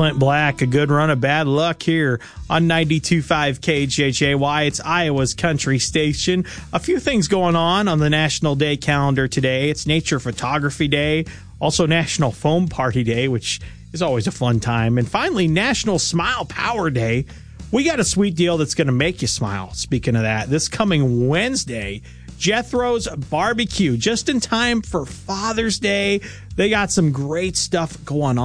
Clint Black. A good run of bad luck here on 92.5 KJJY. It's Iowa's country station. A few things going on the National Day calendar today. It's Nature Photography Day, also National Foam Party Day, which is always a fun time. And finally, National Smile Power Day. We got a sweet deal that's going to make you smile. Speaking of that, this coming Wednesday, Jethro's Barbecue, just in time for Father's Day. They got some great stuff going on.